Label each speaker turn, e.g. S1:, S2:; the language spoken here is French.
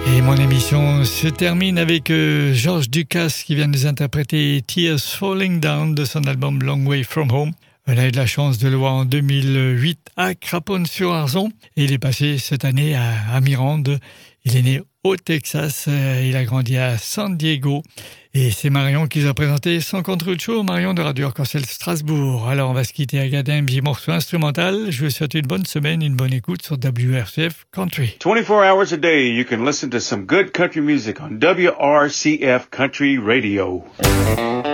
S1: Et mon émission se termine avec Georges Ducasse qui vient nous interpréter Tears Falling Down de son album Long Way From Home. On a eu de la chance de le voir en 2008 à Craponne-sur-Arzon et il est passé cette année à Mirande. Il est né au Texas, il a grandi à San Diego et c'est Marion qui nous a présenté son contrôle show, Marion de Radio Arc-en-Ciel Strasbourg. Alors on va se quitter avec un petit morceau instrumental. Je vous souhaite une bonne semaine, une bonne écoute sur WRCF Country.
S2: 24 hours a day, you can listen to some good country music on WRCF Country Radio.